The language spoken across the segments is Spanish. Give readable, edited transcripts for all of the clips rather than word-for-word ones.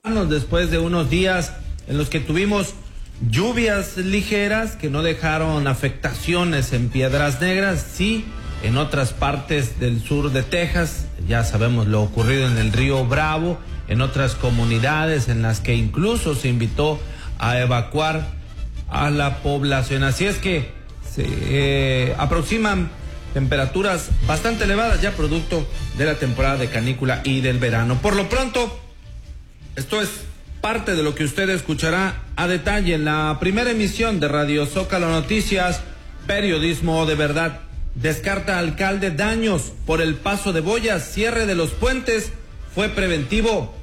después de unos días en los que tuvimos lluvias ligeras que no dejaron afectaciones en Piedras Negras, sí en otras partes del sur de Texas. Ya sabemos lo ocurrido en el río Bravo, en otras comunidades en las que incluso se invitó a evacuar a la población. Así es que se aproximan temperaturas bastante elevadas ya producto de la temporada de canícula y del verano. Por lo pronto, esto es parte de lo que usted escuchará a detalle en la primera emisión de Radio Zócalo Noticias. Periodismo de verdad. Descarta alcalde daños por el paso de boyas, cierre de los puentes fue preventivo.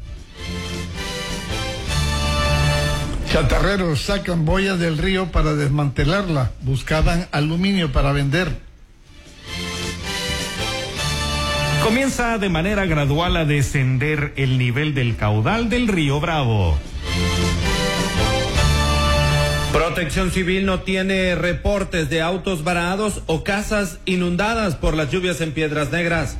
Chatarreros sacan boyas del río para desmantelarla, buscaban aluminio para vender. Comienza de manera gradual a descender el nivel del caudal del río Bravo. Protección Civil no tiene reportes de autos varados o casas inundadas por las lluvias en Piedras Negras.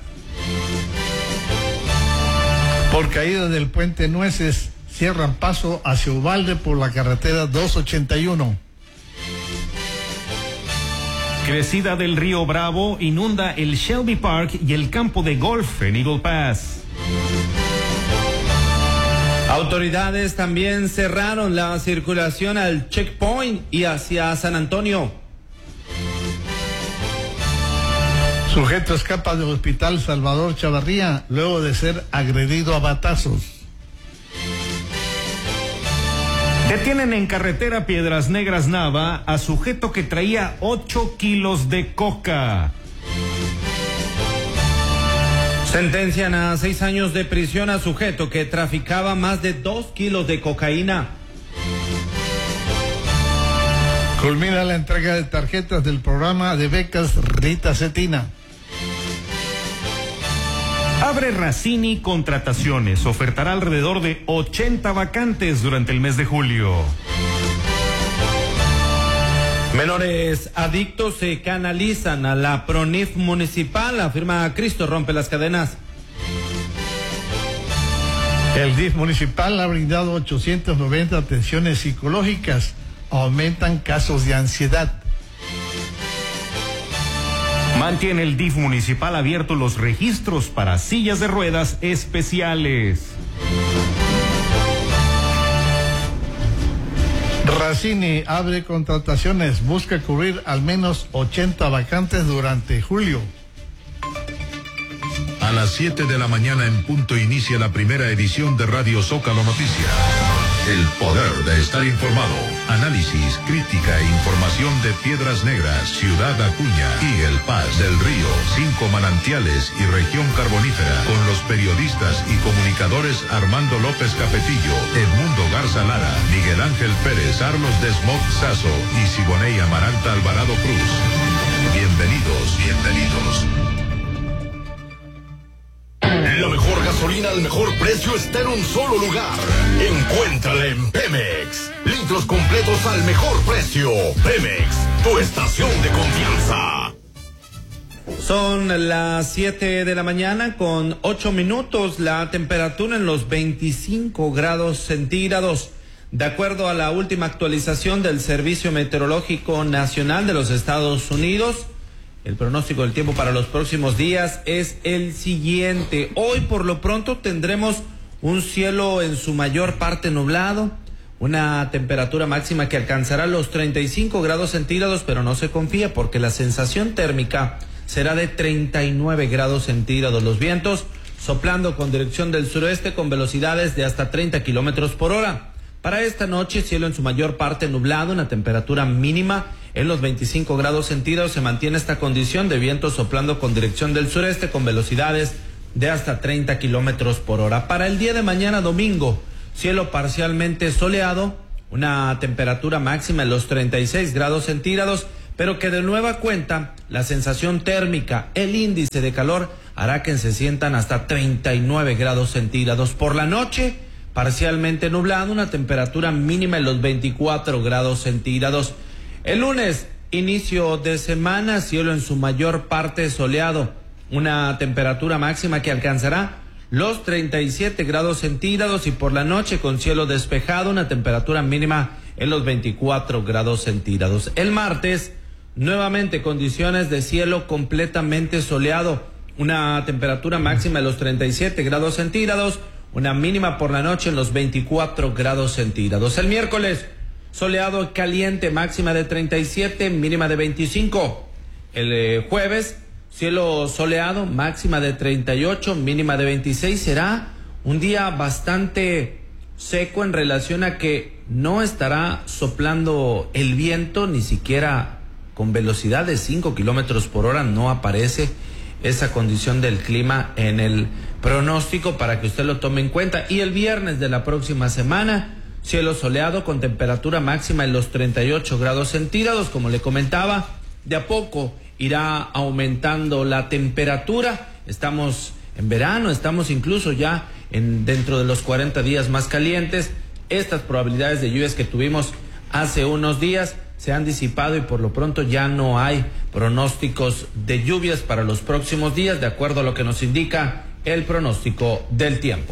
Por caída del puente Nueces, cierran paso hacia Uvalde por la carretera 281. Crecida del río Bravo inunda el Shelby Park y el campo de golf en Eagle Pass. Autoridades también cerraron la circulación al checkpoint y hacia San Antonio. Sujeto escapa del hospital Salvador Chavarría luego de ser agredido a batazos. Detienen en carretera Piedras Negras Nava a sujeto que traía 8 kilos de coca. Sentencian a 6 años de prisión a sujeto que traficaba más de 2 kilos de cocaína. Culmina la entrega de tarjetas del programa de becas Rita Cetina. Abre Racini Contrataciones. Ofertará alrededor de 80 vacantes durante el mes de julio. Menores adictos se canalizan a la PRONIF municipal, afirma Cristo Rompe las Cadenas. El DIF municipal ha brindado 890 atenciones psicológicas. Aumentan casos de ansiedad. Mantiene el DIF municipal abiertos los registros para sillas de ruedas especiales. Racini abre contrataciones, busca cubrir al menos 80 vacantes durante julio. A las 7 de la mañana en punto inicia la primera edición de Radio Zócalo Noticias. El poder de estar informado. Análisis, crítica e información de Piedras Negras, Ciudad Acuña y El Paz del Río, 5 manantiales y región carbonífera, con los periodistas y comunicadores Armando López Capetillo, Edmundo Garza Lara, Miguel Ángel Pérez, Carlos Desmog Sazo y Siboney Amaranta Alvarado Cruz. Bienvenidos. La mejor gasolina al mejor precio está en un solo lugar. Encuéntrala en Pemex. Litros completos al mejor precio. Pemex, tu estación de confianza. Son las 7 de la mañana con 8 minutos. La temperatura en los 25 grados centígrados. De acuerdo a la última actualización del Servicio Meteorológico Nacional de los Estados Unidos, el pronóstico del tiempo para los próximos días es el siguiente. Hoy por lo pronto tendremos un cielo en su mayor parte nublado, una temperatura máxima que alcanzará los 35 grados centígrados, pero no se confía porque la sensación térmica será de 39 grados centígrados. Los vientos soplando con dirección del suroeste con velocidades de hasta 30 kilómetros por hora. Para esta noche, cielo en su mayor parte nublado, una temperatura mínima en los 25 grados centígrados. Se mantiene esta condición de viento soplando con dirección del sureste con velocidades de hasta 30 kilómetros por hora. Para el día de mañana domingo, cielo parcialmente soleado, una temperatura máxima en los 36 grados centígrados, pero que de nueva cuenta la sensación térmica, el índice de calor hará que se sientan hasta 39 grados centígrados. Por la noche, parcialmente nublado, una temperatura mínima en los 24 grados centígrados. El lunes, inicio de semana, cielo en su mayor parte soleado, una temperatura máxima que alcanzará los 37 grados centígrados y por la noche con cielo despejado, una temperatura mínima en los 24 grados centígrados. El martes, nuevamente condiciones de cielo completamente soleado, una temperatura máxima de los 37 grados centígrados, una mínima por la noche en los 24 grados centígrados. El miércoles, soleado y caliente, máxima de 37, mínima de 25. El jueves, cielo soleado, máxima de 38, mínima de 26. Será un día bastante seco en relación a que no estará soplando el viento, ni siquiera con velocidad de 5 kilómetros por hora. No aparece esa condición del clima en el pronóstico para que usted lo tome en cuenta. Y el viernes de la próxima semana, cielo soleado con temperatura máxima en los 38 grados centígrados. Como le comentaba, de a poco irá aumentando la temperatura. Estamos en verano, estamos incluso ya dentro de los 40 días más calientes. Estas probabilidades de lluvias que tuvimos hace unos días se han disipado y por lo pronto ya no hay pronósticos de lluvias para los próximos días, de acuerdo a lo que nos indica el pronóstico del tiempo.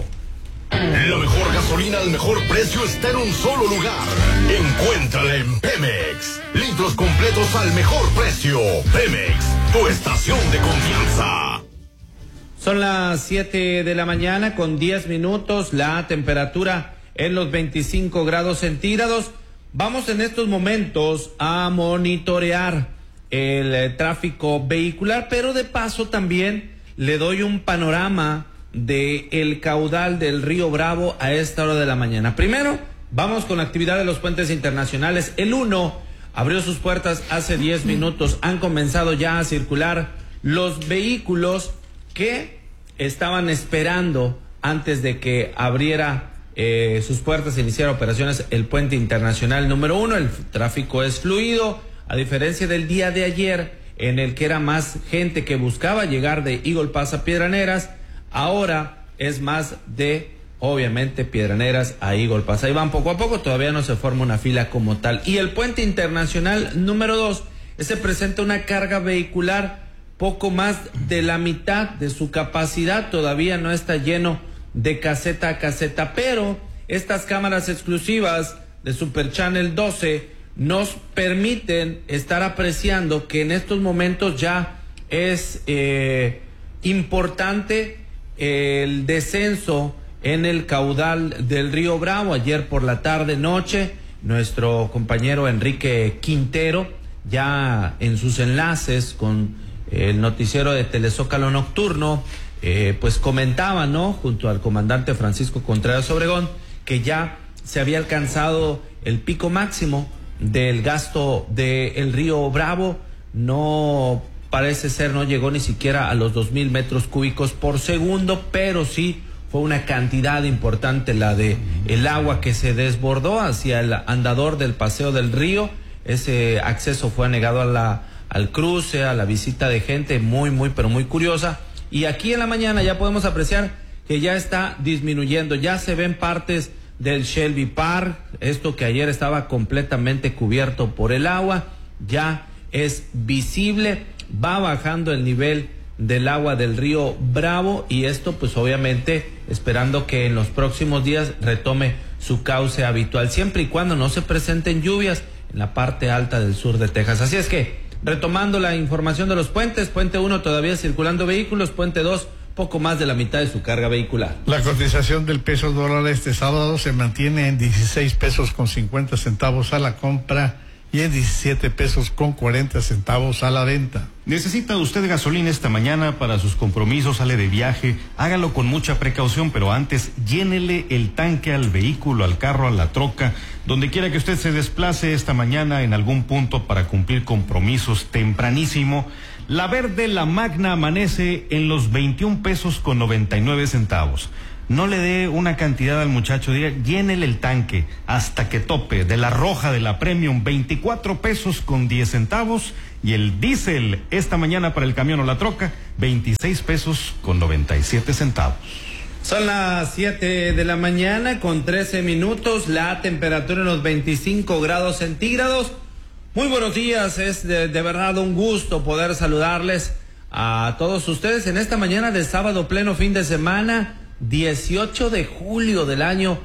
La mejor gasolina al mejor precio está en un solo lugar. Encuéntrala en Pemex. Litros completos al mejor precio. Pemex, tu estación de confianza. Son las 7 de la mañana con 10 minutos, la temperatura en los 25 grados centígrados. Vamos en estos momentos a monitorear el tráfico vehicular, pero de paso también le doy un panorama de el caudal del río Bravo a esta hora de la mañana. Primero, vamos con la actividad de los puentes internacionales. El 1 abrió sus puertas hace 10 minutos. Han comenzado ya a circular los vehículos que estaban esperando antes de que abriera sus puertas e iniciar operaciones el puente internacional número 1. El tráfico es fluido, a diferencia del día de ayer, en el que era más gente que buscaba llegar de Eagle Pass a Piedraneras. Ahora es más de, obviamente, Piedraneras a Eagle Pass. Ahí van poco a poco, todavía no se forma una fila como tal. Y el puente internacional número 2, ese presenta una carga vehicular poco más de la mitad de su capacidad, todavía no está lleno de caseta a caseta, pero estas cámaras exclusivas de Super Channel 12 nos permiten estar apreciando que en estos momentos ya es importante el descenso en el caudal del río Bravo. Ayer por la tarde noche, nuestro compañero Enrique Quintero, ya en sus enlaces con el noticiero de Telezócalo Nocturno, pues comentaba, ¿no?, junto al comandante Francisco Contreras Obregón, que ya se había alcanzado el pico máximo del gasto del río Bravo. No parece ser, no llegó ni siquiera a los 2,000 metros cúbicos por segundo, pero sí fue una cantidad importante la de el agua que se desbordó hacia el andador del paseo del río. Ese acceso fue negado al cruce, a la visita de gente pero muy curiosa. Y aquí en la mañana ya podemos apreciar que ya está disminuyendo, ya se ven partes del Shelby Park, esto que ayer estaba completamente cubierto por el agua, ya es visible, va bajando el nivel del agua del río Bravo, y esto pues obviamente esperando que en los próximos días retome su cauce habitual, siempre y cuando no se presenten lluvias en la parte alta del sur de Texas. Así es que, retomando la información de los puentes, puente 1 todavía circulando vehículos, puente 2 poco más de la mitad de su carga vehicular. La cotización del peso dólar este sábado se mantiene en 16 pesos con 50 centavos a la compra y en 17 pesos con 40 centavos a la venta. ¿Necesita usted gasolina esta mañana para sus compromisos? Sale de viaje, hágalo con mucha precaución, pero antes llénele el tanque al vehículo, al carro, a la troca, donde quiera que usted se desplace esta mañana en algún punto para cumplir compromisos tempranísimo. La verde, la Magna, amanece en los 21 pesos con 99 centavos. No le dé una cantidad al muchacho, diga, llénele el tanque hasta que tope. De la roja, de la Premium, 24 pesos con 10 centavos. Y el diésel esta mañana para el camión o la troca, 26 pesos con 97 centavos. Son las 7 de la mañana con 13 minutos, la temperatura en los 25 grados centígrados. Muy buenos días, es de verdad un gusto poder saludarles a todos ustedes en esta mañana de sábado pleno fin de semana, 18 de julio del año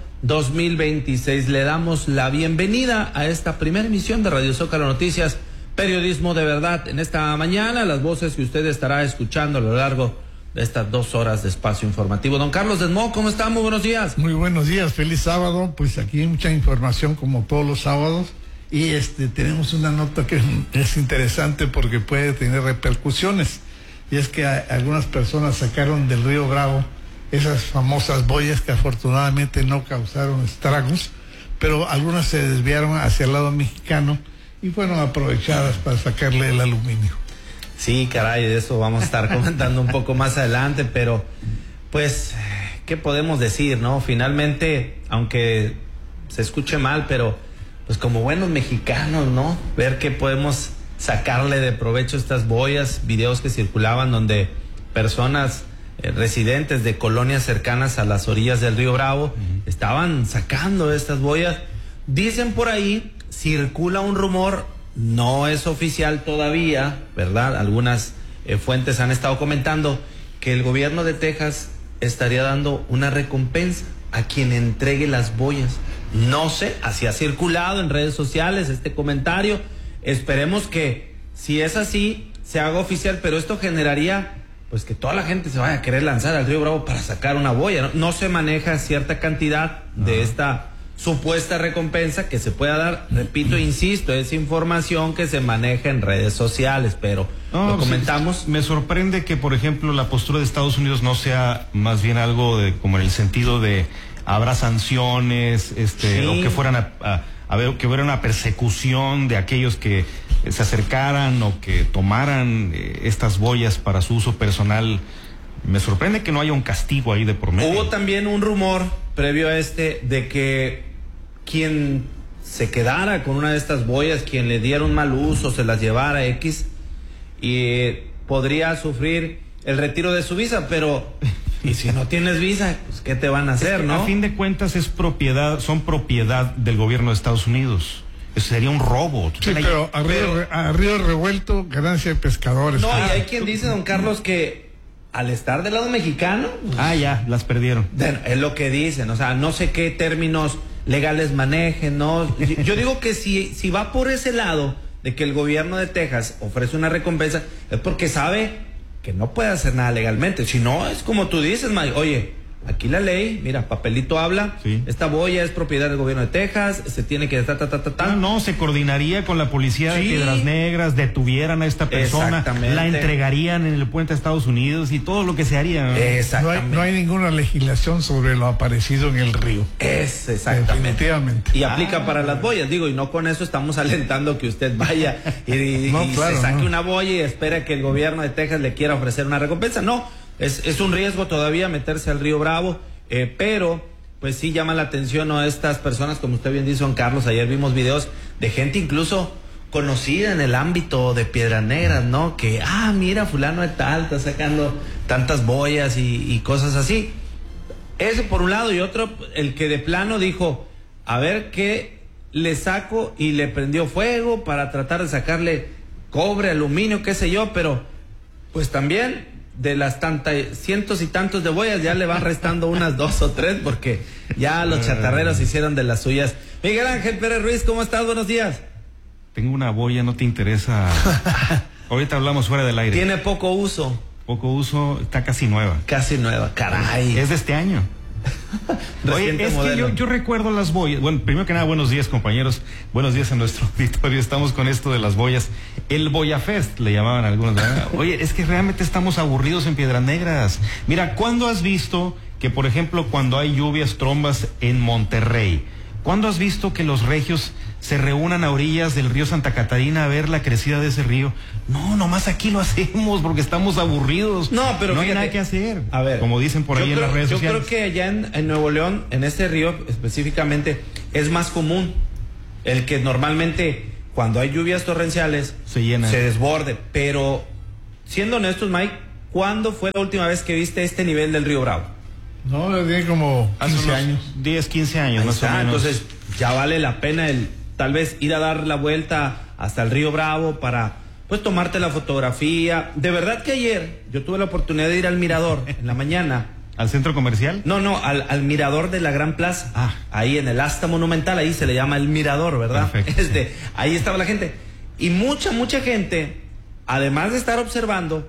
2026. Le damos la bienvenida a esta primera emisión de Radio Zócalo Noticias, periodismo de verdad. En esta mañana, las voces que usted estará escuchando a lo largo de estas 2 horas de espacio informativo. Don Carlos Desmo, ¿cómo está? Muy buenos días. Muy buenos días, feliz sábado. Pues aquí hay mucha información como todos los sábados. Y tenemos una nota que es interesante porque puede tener repercusiones. Y es que algunas personas sacaron del río Bravo esas famosas boyas que afortunadamente no causaron estragos, pero algunas se desviaron hacia el lado mexicano y fueron aprovechadas para sacarle el aluminio. Sí, caray, de eso vamos a estar comentando un poco más adelante, pero pues, ¿qué podemos decir, no? Finalmente, aunque se escuche mal, pero pues como buenos mexicanos, ¿no? Ver qué podemos sacarle de provecho a estas boyas, videos que circulaban donde personas residentes de colonias cercanas a las orillas del río Bravo estaban sacando estas boyas. Dicen por ahí, circula un rumor, no es oficial todavía, ¿verdad? Algunas fuentes han estado comentando que el gobierno de Texas estaría dando una recompensa a quien entregue las boyas. No sé, así ha circulado en redes sociales este comentario. Esperemos que, si es así, se haga oficial, pero esto generaría pues que toda la gente se vaya a querer lanzar al río Bravo para sacar una boya. No se maneja cierta cantidad de esta supuesta recompensa que se pueda dar. Repito, insisto, es información que se maneja en redes sociales, pero lo comentamos. Sí, me sorprende que, por ejemplo, la postura de Estados Unidos no sea más bien algo de como en el sentido de habrá sanciones, sí, o que fueran a ver, que hubiera una persecución de aquellos que se acercaran o que tomaran estas boyas para su uso personal. Me sorprende que no haya un castigo ahí de por medio. Hubo también un rumor previo a de que quien se quedara con una de estas boyas, quien le diera un mal uso, se las llevara X, y podría sufrir el retiro de su visa, pero y si no tienes visa, pues ¿qué te van a hacer, no? A fin de cuentas son propiedad del gobierno de Estados Unidos. Eso sería un robo. Sí, pero a río revuelto, ganancia de pescadores. No, y hay quien dice, don Carlos, que al estar del lado mexicano, ya, las perdieron. Bueno, es lo que dicen, o sea, no sé qué términos legales manejen, ¿no? Yo digo que si va por ese lado de que el gobierno de Texas ofrece una recompensa, es porque sabe que no puede hacer nada legalmente. Si no, es como tú dices, Mike, oye, aquí la ley, mira, papelito habla, sí, esta boya es propiedad del gobierno de Texas, se tiene que No, se coordinaría con la policía de Piedras Negras, detuvieran a esta persona, la entregarían en el puente a Estados Unidos y todo lo que se haría, ¿no? Exactamente. No hay ninguna legislación sobre lo aparecido en el río. Exactamente. Definitivamente. Y aplica para las boyas, digo, y no con eso estamos alentando que usted vaya y se saque una boya y espera que el gobierno de Texas le quiera ofrecer una recompensa. No, es un riesgo todavía meterse al río Bravo, pero pues sí llama la atención a estas personas, como usted bien dice, don Carlos. Ayer vimos videos de gente incluso conocida en el ámbito de Piedras Negras, ¿no? Que, mira, fulano de tal está sacando tantas boyas y cosas así. Eso por un lado, y otro, el que de plano dijo, a ver qué le saco, y le prendió fuego para tratar de sacarle cobre, aluminio, qué sé yo, pero pues también de las cientos y tantos de boyas ya le van restando unas 2 o 3 porque ya los chatarreros hicieron de las suyas. Miguel Ángel Pérez Ruiz, ¿cómo estás? Buenos días. Tengo una boya, ¿no te interesa? Ahorita hablamos fuera del aire. Tiene poco uso. Está casi nueva. Casi nueva, caray. Es de este año. Oye, es modelo. Que yo recuerdo las boyas. Bueno, primero que nada, buenos días, compañeros. Buenos días a nuestro auditorio. Estamos con esto de las boyas. El Boya Fest le llamaban algunos, ¿verdad? Oye, es que realmente estamos aburridos en Piedras Negras. Mira, ¿cuándo has visto que, por ejemplo, cuando hay lluvias, trombas en Monterrey, ¿cuándo has visto que los regios se reúnan a orillas del río Santa Catarina a ver la crecida de ese río? No, nomás aquí lo hacemos porque estamos aburridos. No, pero no fíjate, hay nada que hacer. A ver, como dicen por ahí en las redes sociales. Yo creo que allá en Nuevo León, en este río específicamente, es más común el que normalmente cuando hay lluvias torrenciales se desborde. Pero siendo honestos, Mike, ¿cuándo fue la última vez que viste este nivel del río Bravo? No, tiene como 15 años. 10, 15 años más o menos. Entonces ya vale la pena tal vez ir a dar la vuelta hasta el río Bravo para pues tomarte la fotografía. De verdad que ayer yo tuve la oportunidad de ir al mirador en la mañana ¿Al centro comercial? No, al mirador de la Gran Plaza. Ahí en el asta monumental, ahí se le llama el mirador, ¿verdad? Perfecto. Ahí estaba la gente. Y mucha gente, además de estar observando,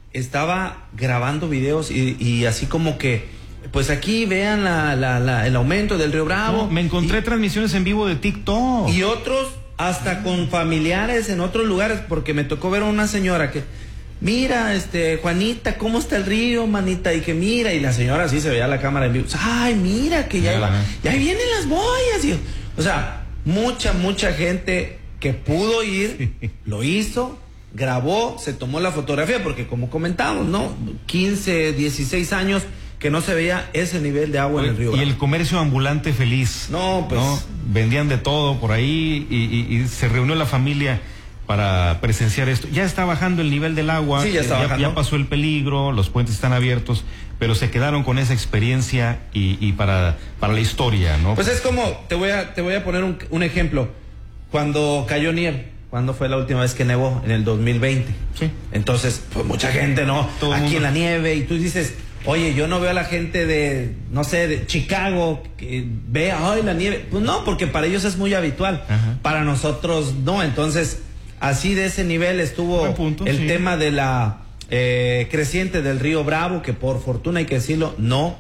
estaba grabando videos y así como que, pues aquí vean el aumento del Río Bravo. No, me encontré transmisiones en vivo de TikTok. Y otros hasta con familiares en otros lugares, porque me tocó ver a una señora que... Mira, Juanita, ¿cómo está el río, manita? Y que mira, y la señora así se veía la cámara en vivo. Ay, mira, que ya vienen las boyas. Y, o sea, mucha gente que pudo ir, lo hizo, grabó, se tomó la fotografía, porque como comentábamos, ¿no? 15, 16 años que no se veía ese nivel de agua en el río Bravo. Y el comercio ambulante feliz. No, pues. ¿no? Vendían de todo por ahí y se reunió la familia para presenciar esto. Ya está bajando el nivel del agua, sí, ya pasó el peligro, los puentes están abiertos, pero se quedaron con esa experiencia y para la historia, ¿no? Pues es como, te voy a poner un ejemplo. Cuando cayó nieve, ¿cuándo fue la última vez que nevó? En el 2020. Sí. Entonces, pues mucha gente, ¿no? Todo aquí mundo. en la nieve, y tú dices, oye, yo no veo a la gente de, no sé, de Chicago que vea, ay, la nieve. Pues no, porque para ellos es muy habitual. Ajá. Para nosotros no. Entonces, así de ese nivel estuvo el tema de la creciente del río Bravo, que por fortuna hay que decirlo, no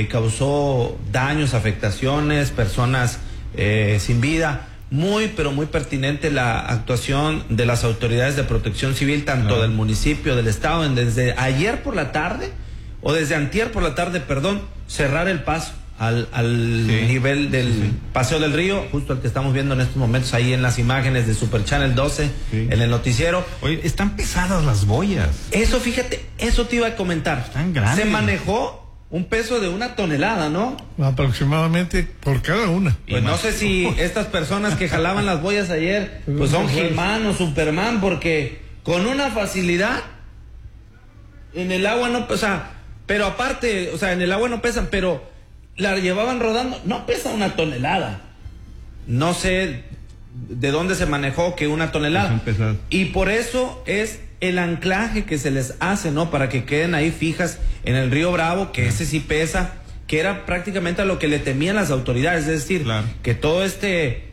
causó daños, afectaciones, personas sin vida. Pero muy pertinente la actuación de las autoridades de protección civil, tanto del municipio, del estado, desde ayer por la tarde, o desde antier por la tarde, cerrar el paso al nivel del Paseo del Río, justo el que estamos viendo en estos momentos ahí en las imágenes de Super Channel 12, en el noticiero. Oye, están pesadas las boyas. Eso, fíjate, eso te iba a comentar. Están grandes. Se manejó un peso de 1 tonelada, ¿no? Aproximadamente por cada una. Pues no sé si estas personas que jalaban las boyas ayer, pues son He-Man o Superman, porque con una facilidad en el agua no, o sea, pero aparte, o sea, en el agua no pesan, pero la llevaban rodando, no pesa 1 tonelada. No sé de dónde se manejó que 1 tonelada. Y por eso es el anclaje que se les hace, ¿no? Para que queden ahí fijas en el río Bravo, que ese sí pesa, que era prácticamente a lo que le temían las autoridades, es decir, que todo este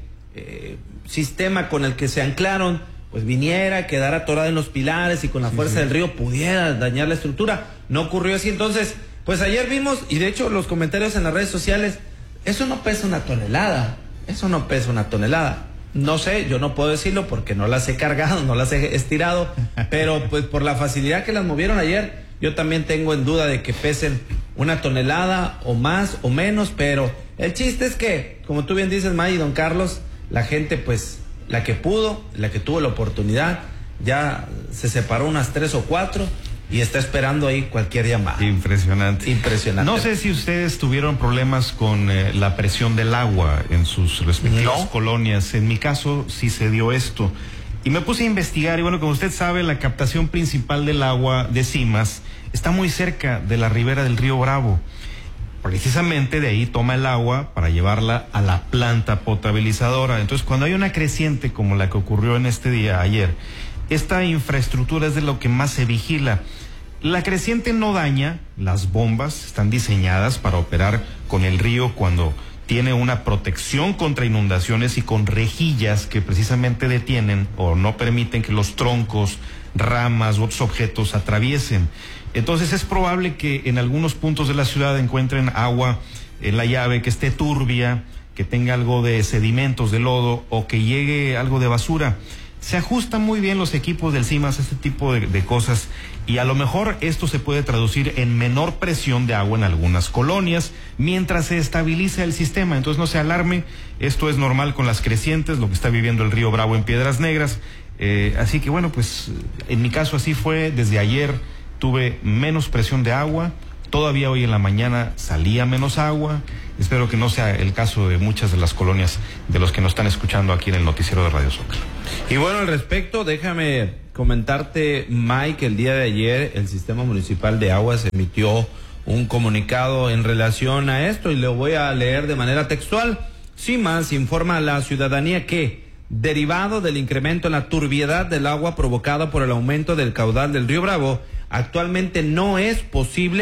sistema con el que se anclaron, pues viniera, quedara atorado en los pilares y con la fuerza del río pudiera dañar la estructura. No ocurrió así. Entonces, pues ayer vimos, y de hecho los comentarios en las redes sociales, eso no pesa 1 tonelada, eso no pesa 1 tonelada. No sé, yo no puedo decirlo porque no las he cargado, no las he estirado, pero pues por la facilidad que las movieron ayer, yo también tengo en duda de que pesen 1 tonelada o más o menos, pero el chiste es que, como tú bien dices, May y don Carlos, la gente pues, la que pudo, la que tuvo la oportunidad, ya se separó unas 3 o 4 y está esperando ahí cualquier llamada. Impresionante. Impresionante. No sé si ustedes tuvieron problemas con la presión del agua en sus respectivas colonias. En mi caso sí se dio esto. Y me puse a investigar y bueno, como usted sabe, la captación principal del agua de Cimas está muy cerca de la ribera del río Bravo. Precisamente de ahí toma el agua para llevarla a la planta potabilizadora. Entonces, cuando hay una creciente como la que ocurrió en este día, ayer, esta infraestructura es de lo que más se vigila. La creciente no daña, las bombas están diseñadas para operar con el río cuando tiene una protección contra inundaciones y con rejillas que precisamente detienen o no permiten que los troncos, ramas u otros objetos atraviesen. Entonces es probable que en algunos puntos de la ciudad encuentren agua en la llave que esté turbia, que tenga algo de sedimentos, de lodo o que llegue algo de basura. Se ajustan muy bien los equipos del CIMAS a este tipo de cosas y a lo mejor esto se puede traducir en menor presión de agua en algunas colonias mientras se estabiliza el sistema. Entonces no se alarme, esto es normal con las crecientes, lo que está viviendo el río Bravo en Piedras Negras. Así que bueno, pues en mi caso así fue, desde ayer tuve menos presión de agua, todavía hoy en la mañana salía menos agua. Espero que no sea el caso de muchas de las colonias de los que nos están escuchando aquí en el noticiero de Radio Zócalo. Y bueno, al respecto, déjame comentarte, Mike, el día de ayer el Sistema Municipal de Aguas emitió un comunicado en relación a esto y lo voy a leer de manera textual. CIMAS informa a la ciudadanía que, derivado del incremento en la turbiedad del agua provocada por el aumento del caudal del río Bravo, actualmente no es posible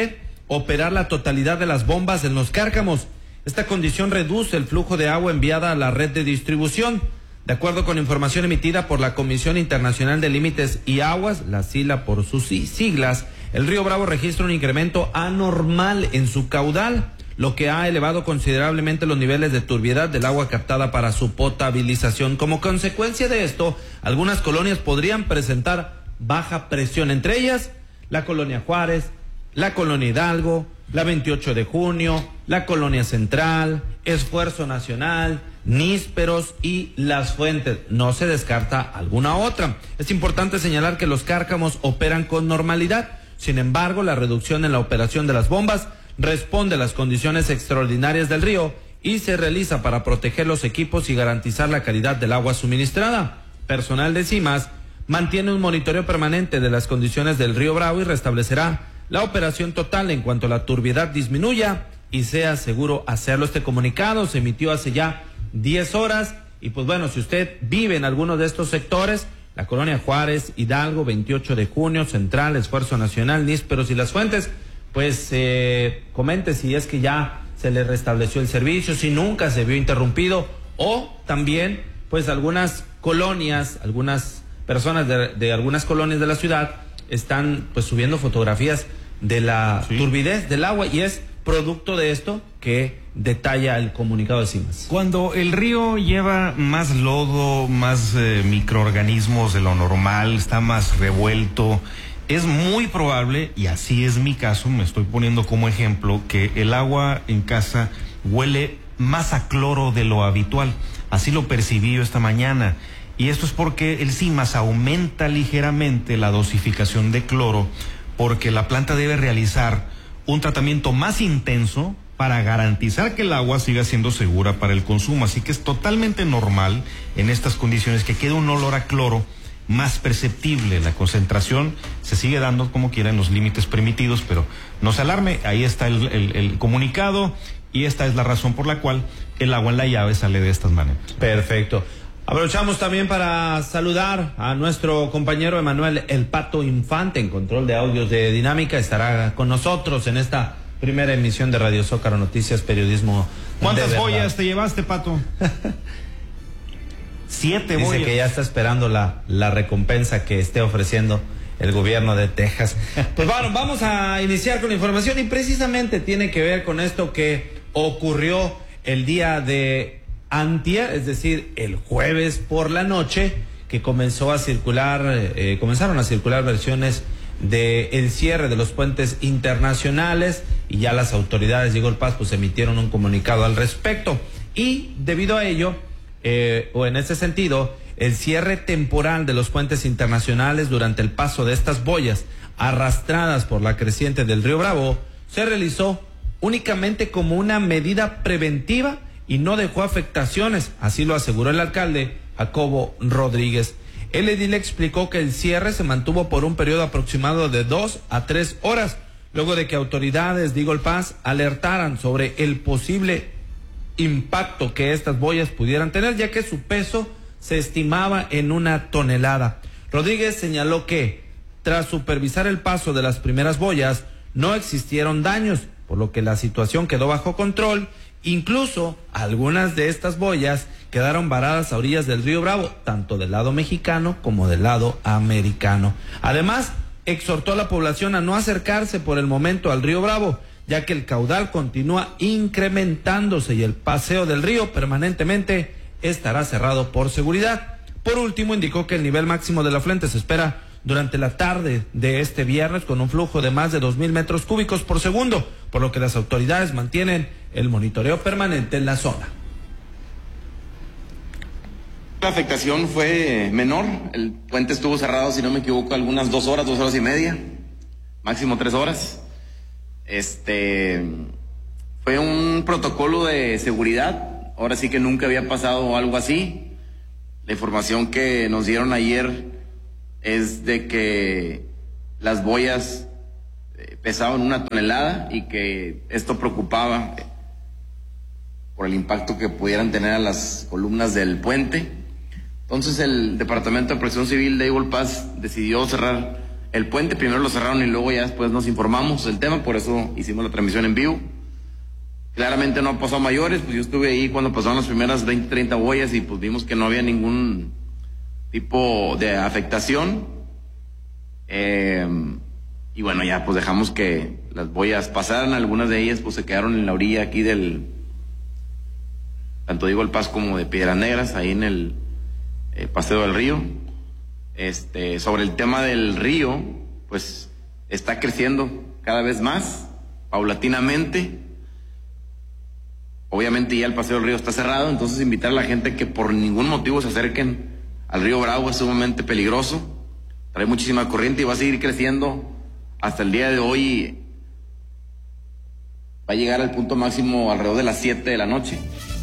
operar la totalidad de las bombas en los Cárcamos. Esta condición reduce el flujo de agua enviada a la red de distribución. De acuerdo con información emitida por la Comisión Internacional de Límites y Aguas, la SILA por sus siglas, el río Bravo registra un incremento anormal en su caudal, lo que ha elevado considerablemente los niveles de turbiedad del agua captada para su potabilización. Como consecuencia de esto, algunas colonias podrían presentar baja presión, entre ellas la colonia Juárez, la colonia Hidalgo, la 28 de junio, la colonia Central, Esfuerzo Nacional, Nísperos y Las Fuentes. No se descarta alguna otra. Es importante señalar que los Cárcamos operan con normalidad. Sin embargo, la reducción en la operación de las bombas responde a las condiciones extraordinarias del río y se realiza para proteger los equipos y garantizar la calidad del agua suministrada. Personal de CIMAS mantiene un monitoreo permanente de las condiciones del río Bravo y restablecerá la operación total en cuanto la turbiedad disminuya y sea seguro hacerlo. Este comunicado se emitió hace ya 10 horas y pues bueno, si usted vive en alguno de estos sectores, la colonia Juárez, Hidalgo, 28 de junio, Central, Esfuerzo Nacional, Nísperos y Las Fuentes, pues comente si es que ya se le restableció el servicio, si nunca se vio interrumpido, o también pues algunas colonias, algunas personas de algunas colonias de la ciudad están pues subiendo fotografías de la turbidez del agua, y es producto de esto que detalla el comunicado de CIMAS. Cuando el río lleva más lodo, más microorganismos de lo normal, está más revuelto, es muy probable, y así es mi caso, me estoy poniendo como ejemplo, que el agua en casa huele más a cloro de lo habitual. Así lo percibí yo esta mañana. Y esto es porque el CIMAS aumenta ligeramente la dosificación de cloro, porque la planta debe realizar un tratamiento más intenso para garantizar que el agua siga siendo segura para el consumo. Así que es totalmente normal en estas condiciones que quede un olor a cloro más perceptible. La concentración se sigue dando como quiera en los límites permitidos, pero no se alarme, ahí está el comunicado, y esta es la razón por la cual el agua en la llave sale de estas maneras. Perfecto. Aprovechamos también para saludar a nuestro compañero Emanuel El Pato Infante en control de audios de Dinámica. Estará con nosotros en esta primera emisión de Radio Zócalo Noticias, periodismo. ¿Cuántas boyas te llevaste, Pato? 7 boyas. Dice que ya está esperando la recompensa que esté ofreciendo el gobierno de Texas. Pues bueno, vamos a iniciar con la información, y precisamente tiene que ver con esto que ocurrió el día de antier, es decir, el jueves por la noche, que comenzaron a circular versiones de el cierre de los puentes internacionales, y ya las autoridades de Eagle Pass pues emitieron un comunicado al respecto. Y debido a ello, o en ese sentido, el cierre temporal de los puentes internacionales durante el paso de estas boyas arrastradas por la creciente del río Bravo se realizó únicamente como una medida preventiva y no dejó afectaciones, así lo aseguró el alcalde Jacobo Rodríguez. El edil explicó que el cierre se mantuvo por un periodo aproximado de 2 a 3 horas, luego de que autoridades de Eagle Pass alertaran sobre el posible impacto que estas boyas pudieran tener, ya que su peso se estimaba en 1 tonelada. Rodríguez señaló que, tras supervisar el paso de las primeras boyas, no existieron daños, por lo que la situación quedó bajo control. Incluso algunas de estas boyas quedaron varadas a orillas del río Bravo, tanto del lado mexicano como del lado americano. Además, exhortó a la población a no acercarse por el momento al río Bravo, ya que el caudal continúa incrementándose y el paseo del río permanentemente estará cerrado por seguridad. Por último, indicó que el nivel máximo del afluente se espera durante la tarde de este viernes con un flujo de más de 2,000 metros cúbicos por segundo, por lo que las autoridades mantienen el monitoreo permanente en la zona. La afectación fue menor, el puente estuvo cerrado, si no me equivoco, algunas 2 horas, 2 horas y media, máximo 3 horas. Fue un protocolo de seguridad, ahora sí que nunca había pasado algo así. La información que nos dieron ayer es de que las boyas pesaban 1 tonelada y que esto preocupaba por el impacto que pudieran tener a las columnas del puente. Entonces el Departamento de Protección Civil de Eagle Pass decidió cerrar el puente, primero lo cerraron y luego ya después nos informamos del tema, por eso hicimos la transmisión en vivo. Claramente no ha pasado a mayores, pues yo estuve ahí cuando pasaron las primeras 20, 30 boyas y pues vimos que no había ningún tipo de afectación. Y bueno, ya pues dejamos que las boyas pasaran, algunas de ellas pues se quedaron en la orilla aquí tanto Diego El Paz como de Piedras Negras, ahí en el Paseo del Río. Sobre el tema del río, pues está creciendo cada vez más, paulatinamente. Obviamente ya el Paseo del Río está cerrado, entonces invitar a la gente que por ningún motivo se acerquen al río Bravo, es sumamente peligroso, trae muchísima corriente y va a seguir creciendo hasta el día de hoy. Va a llegar al punto máximo alrededor de las 7 de la noche.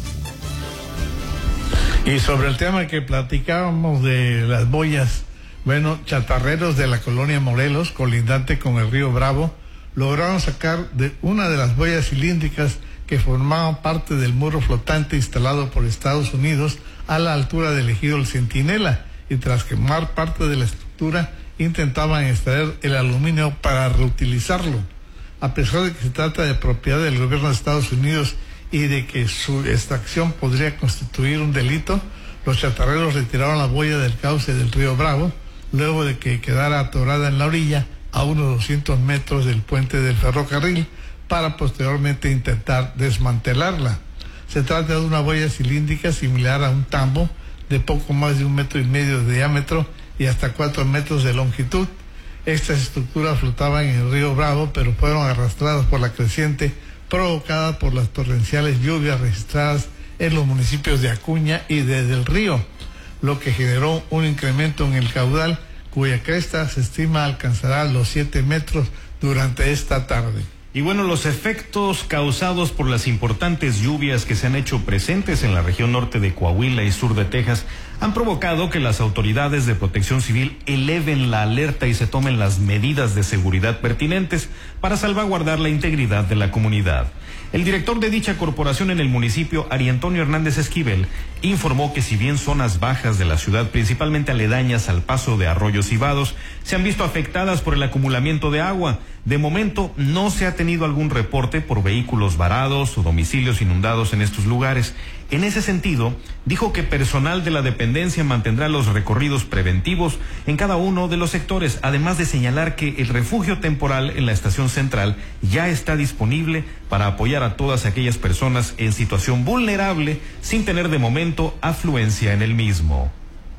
Y sobre el tema que platicábamos de las boyas, bueno, chatarreros de la colonia Morelos, colindante con el río Bravo, lograron sacar de una de las boyas cilíndricas que formaban parte del muro flotante instalado por Estados Unidos a la altura del ejido El Centinela, y tras quemar parte de la estructura intentaban extraer el aluminio para reutilizarlo. A pesar de que se trata de propiedad del gobierno de Estados Unidos y de que su extracción podría constituir un delito, los chatarreros retiraron la boya del cauce del río Bravo, luego de que quedara atorada en la orilla a unos 200 metros del puente del ferrocarril, para posteriormente intentar desmantelarla. Se trata de una boya cilíndrica similar a un tambo, de poco más de 1,5 metros de diámetro y hasta 4 metros de longitud. Estas estructuras flotaban en el río Bravo, pero fueron arrastradas por la creciente provocada por las torrenciales lluvias registradas en los municipios de Acuña y de Del Río, lo que generó un incremento en el caudal, cuya cresta se estima alcanzará los 7 metros durante esta tarde. Y bueno, los efectos causados por las importantes lluvias que se han hecho presentes en la región norte de Coahuila y sur de Texas han provocado que las autoridades de protección civil eleven la alerta y se tomen las medidas de seguridad pertinentes para salvaguardar la integridad de la comunidad. El director de dicha corporación en el municipio, Ari Antonio Hernández Esquivel, informó que si bien zonas bajas de la ciudad, principalmente aledañas al paso de arroyos y vados, se han visto afectadas por el acumulamiento de agua, de momento no se ha tenido algún reporte por vehículos varados o domicilios inundados en estos lugares. En ese sentido, dijo que personal de la dependencia mantendrá los recorridos preventivos en cada uno de los sectores, además de señalar que el refugio temporal en la estación central ya está disponible para apoyar a todas aquellas personas en situación vulnerable sin tener de momento afluencia en el mismo.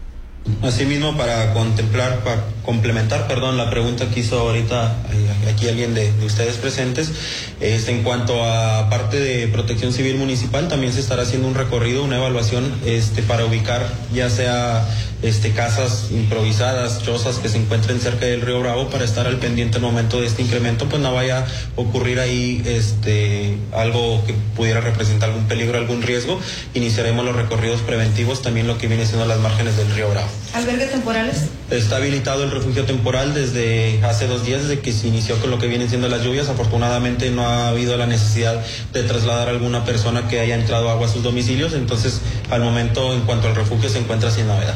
Asimismo, para complementar, la pregunta que hizo ahorita aquí alguien de ustedes presentes, en cuanto a parte de Protección Civil Municipal, también se estará haciendo un recorrido, una evaluación, para ubicar ya sea casas improvisadas, chozas que se encuentren cerca del río Bravo, para estar al pendiente al momento de este incremento, pues no vaya a ocurrir ahí algo que pudiera representar algún peligro, algún riesgo. Iniciaremos los recorridos preventivos, también lo que viene siendo las márgenes del río Bravo. ¿Albergues temporales? Está habilitado el refugio temporal desde hace 2 días, desde que se inició con lo que vienen siendo las lluvias. Afortunadamente no ha habido la necesidad de trasladar a alguna persona que haya entrado agua a sus domicilios, entonces al momento, en cuanto al refugio, se encuentra sin novedad.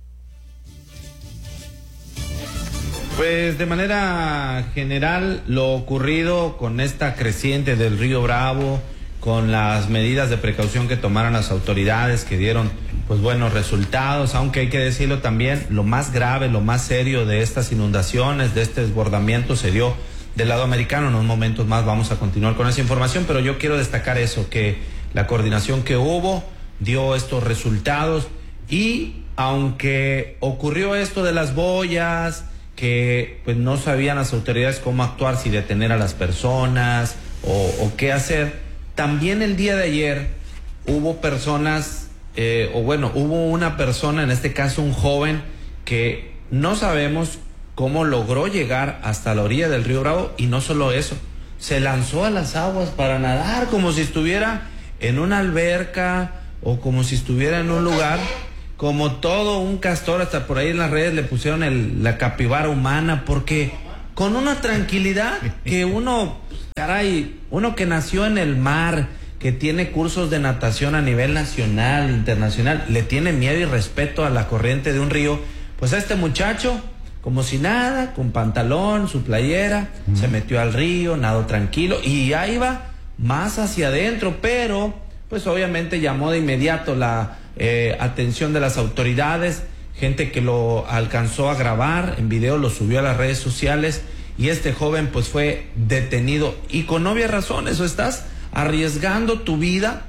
Pues de manera general, lo ocurrido con esta creciente del río Bravo, con las medidas de precaución que tomaron las autoridades, que dieron pues buenos resultados, aunque hay que decirlo también, lo más grave, lo más serio de estas inundaciones, de este desbordamiento, se dio del lado americano. En unos momentos más vamos a continuar con esa información, pero yo quiero destacar eso, que la coordinación que hubo dio estos resultados, y aunque ocurrió esto de las boyas, que pues no sabían las autoridades cómo actuar, si detener a las personas o qué hacer, también el día de ayer hubo personas, hubo una persona, en este caso un joven, que no sabemos cómo logró llegar hasta la orilla del río Bravo, y no solo eso, se lanzó a las aguas para nadar como si estuviera en una alberca o como si estuviera en un lugar como todo un castor. Hasta por ahí en las redes le pusieron la capibara humana, porque con una tranquilidad que uno que nació en el mar, que tiene cursos de natación a nivel nacional, internacional, le tiene miedo y respeto a la corriente de un río, pues a este muchacho como si nada, con pantalón, su playera, se metió al río, nadó tranquilo y ya iba más hacia adentro, pero pues obviamente llamó de inmediato la atención de las autoridades, gente que lo alcanzó a grabar en video, lo subió a las redes sociales y este joven pues fue detenido y con obvias razones. O estás arriesgando tu vida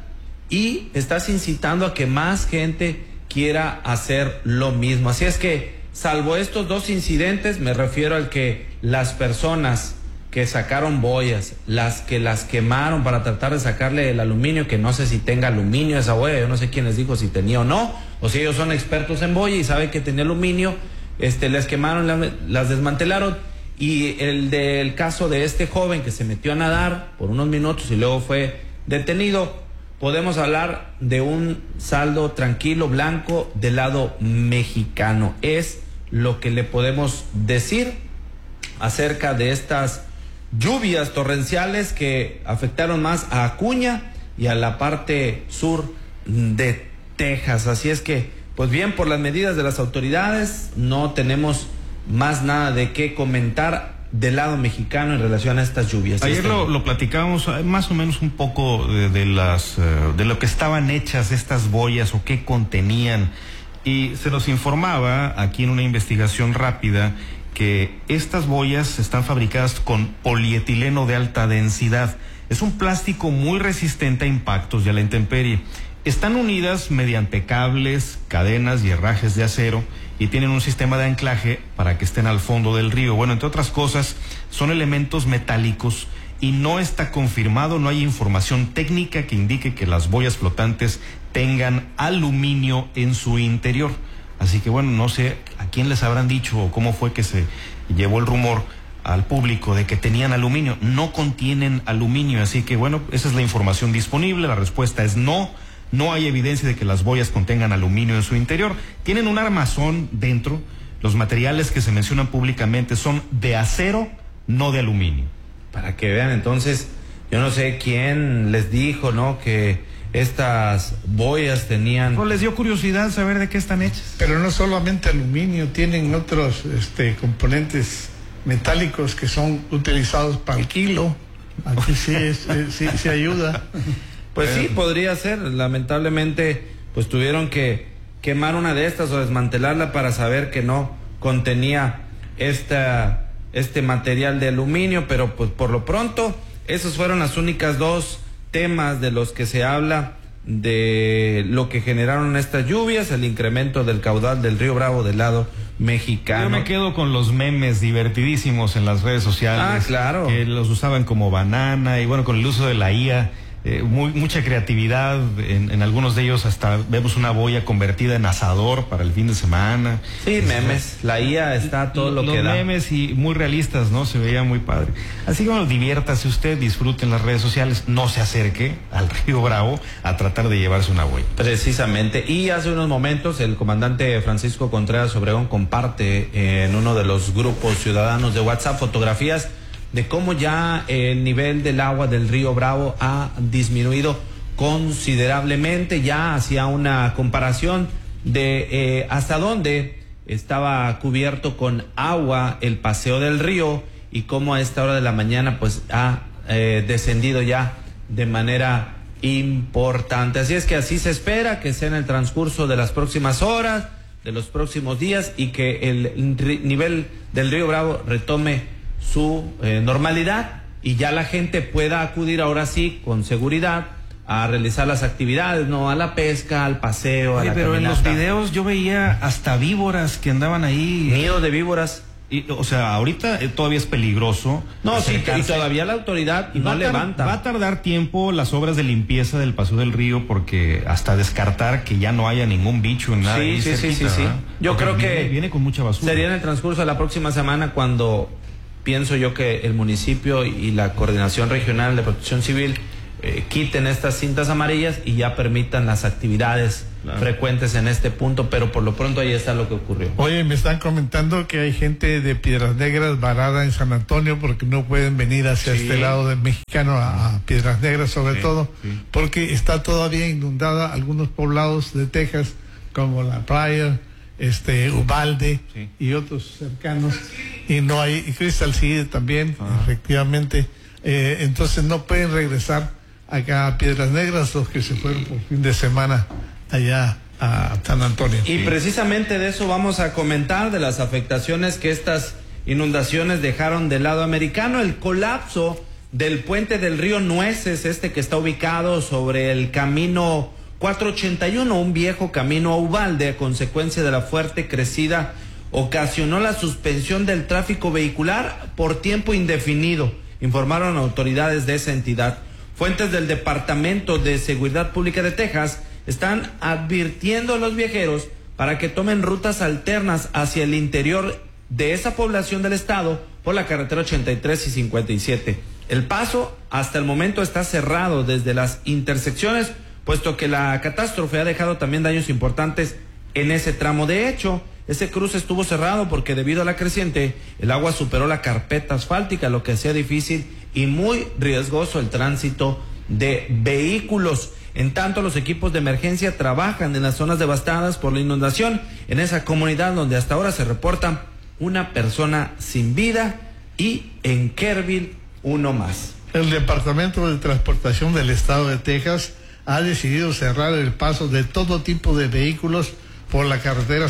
y estás incitando a que más gente quiera hacer lo mismo. Así es que, salvo estos dos incidentes, me refiero al que las personas que sacaron boyas, las que las quemaron para tratar de sacarle el aluminio, que no sé si tenga aluminio esa boya, yo no sé quién les dijo si tenía o no, o si ellos son expertos en boya y saben que tenía aluminio, les quemaron, las desmantelaron. Y el del caso de este joven que se metió a nadar por unos minutos y luego fue detenido, podemos hablar de un saldo tranquilo, blanco, del lado mexicano. Es lo que le podemos decir acerca de estas lluvias torrenciales que afectaron más a Acuña y a la parte sur de Texas. Así es que, pues bien, por las medidas de las autoridades, no tenemos más nada de qué comentar del lado mexicano en relación a estas lluvias. Ayer lo platicábamos más o menos un poco de lo que estaban hechas estas boyas o qué contenían, y se nos informaba aquí en una investigación rápida que estas boyas están fabricadas con polietileno de alta densidad. Es un plástico muy resistente a impactos y a la intemperie. Están unidas mediante cables, cadenas y herrajes de acero y tienen un sistema de anclaje para que estén al fondo del río. Bueno, entre otras cosas, son elementos metálicos y no está confirmado, no hay información técnica que indique que las boyas flotantes tengan aluminio en su interior. Así que bueno, no sé a quién les habrán dicho o cómo fue que se llevó el rumor al público de que tenían aluminio. No contienen aluminio, así que bueno, esa es la información disponible. La respuesta es no. No hay evidencia de que las boyas contengan aluminio en su interior. Tienen un armazón dentro. Los materiales que se mencionan públicamente son de acero, no de aluminio. Para que vean, entonces, yo no sé quién les dijo, ¿no?, que estas boyas tenían... No les dio curiosidad saber de qué están hechas. Pero no solamente aluminio, tienen otros componentes metálicos que son utilizados para el kilo. Aquí sí ayuda. Pues sí, podría ser. Lamentablemente, pues tuvieron que quemar una de estas o desmantelarla para saber que no contenía este material de aluminio, pero pues por lo pronto, esos fueron las únicas dos temas de los que se habla de lo que generaron estas lluvias, el incremento del caudal del río Bravo del lado mexicano. Yo me quedo con los memes divertidísimos en las redes sociales. Ah, claro. Que los usaban como banana y bueno, con el uso de la IA. Mucha creatividad en algunos de ellos, hasta vemos una boya convertida en asador para el fin de semana. Sí, memes, la IA está todo lo que da. Los memes y muy realistas, ¿no? Se veía muy padre. Así que bueno, diviértase usted, disfrute en las redes sociales, no se acerque al río Bravo a tratar de llevarse una boya. Precisamente, y hace unos momentos el comandante Francisco Contreras Obregón comparte en uno de los grupos ciudadanos de WhatsApp fotografías de cómo ya el nivel del agua del río Bravo ha disminuido considerablemente. Ya hacía una comparación de hasta dónde estaba cubierto con agua el paseo del río y cómo a esta hora de la mañana pues ha descendido ya de manera importante. Así es que así se espera que sea en el transcurso de las próximas horas, de los próximos días, y que el nivel del río Bravo retome su normalidad y ya la gente pueda acudir ahora sí con seguridad a realizar las actividades, no a la pesca, al paseo. Oye, a la pero caminata. en los videos yo veía hasta víboras que andaban ahí. Nido de víboras. Y, o sea, ahorita todavía es peligroso. No, sí, acercarse. y todavía la autoridad no levanta. Va a tardar tiempo las obras de limpieza del paseo del río, porque hasta descartar que ya no haya ningún bicho en nada. Sí. Yo porque creo que viene con mucha basura. Sería en el transcurso de la próxima semana cuando pienso yo que el municipio y la Coordinación Regional de Protección Civil quiten estas cintas amarillas y ya permitan las actividades frecuentes en este punto, pero por lo pronto ahí está lo que ocurrió. Oye, me están comentando que hay gente de Piedras Negras varada en San Antonio porque no pueden venir hacia este lado del mexicano a Piedras Negras, sobre todo porque está todavía inundada algunos poblados de Texas como La Playa Ubalde, sí, y otros cercanos, y no hay, y Crystal sigue también, efectivamente. Entonces no pueden regresar acá a Piedras Negras los que se fueron por fin de semana allá a San Antonio. Y precisamente de eso vamos a comentar, de las afectaciones que estas inundaciones dejaron del lado americano. El colapso del puente del río Nueces, que está ubicado sobre el camino 481, un viejo camino a Ubalde, a consecuencia de la fuerte crecida, ocasionó la suspensión del tráfico vehicular por tiempo indefinido, informaron autoridades de esa entidad. Fuentes del Departamento de Seguridad Pública de Texas están advirtiendo a los viajeros para que tomen rutas alternas hacia el interior de esa población del estado por la carretera 83 y 57. El paso hasta el momento está cerrado desde las intersecciones, puesto que la catástrofe ha dejado también daños importantes en ese tramo. De hecho, ese cruce estuvo cerrado porque debido a la creciente, el agua superó la carpeta asfáltica, lo que hacía difícil y muy riesgoso el tránsito de vehículos. En tanto, los equipos de emergencia trabajan en las zonas devastadas por la inundación en esa comunidad, donde hasta ahora se reporta una persona sin vida y en Kerrville uno más. El Departamento de Transportación del Estado de Texas ha decidido cerrar el paso de todo tipo de vehículos por la carretera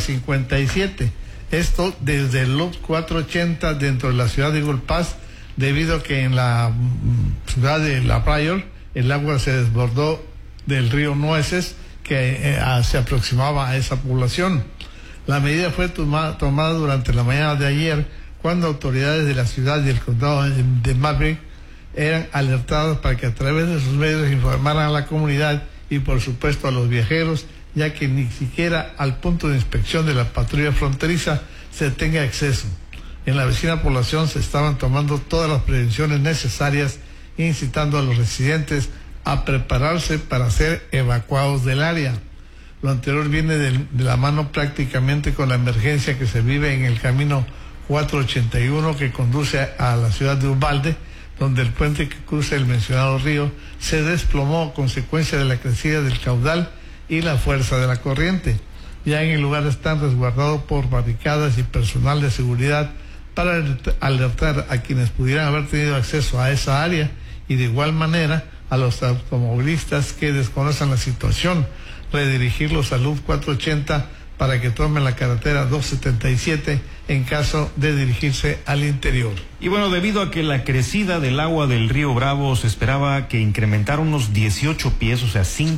57. Esto desde el Loop 480 dentro de la ciudad de Eagle Pass, debido a que en la ciudad de La Pryor el agua se desbordó del río Nueces, que se aproximaba a esa población. La medida fue tomada durante la mañana de ayer, cuando autoridades de la ciudad y el condado de Maverick eran alertados para que a través de sus medios informaran a la comunidad y por supuesto a los viajeros, ya que ni siquiera al punto de inspección de la patrulla fronteriza se tenga acceso. En la vecina población se estaban tomando todas las prevenciones necesarias, incitando a los residentes a prepararse para ser evacuados del área. Lo anterior viene de la mano prácticamente con la emergencia que se vive en el camino 481 que conduce a la ciudad de Ubalde, donde el puente que cruza el mencionado río se desplomó a consecuencia de la crecida del caudal y la fuerza de la corriente. Ya en el lugar están resguardados por barricadas y personal de seguridad para alertar a quienes pudieran haber tenido acceso a esa área, y de igual manera a los automovilistas que desconocen la situación, redirigirlos a Loop 480 para que tomen la carretera 277 en caso de dirigirse al interior. Y bueno, debido a que la crecida del agua del río Bravo se esperaba que incrementara unos 18 pies, o sea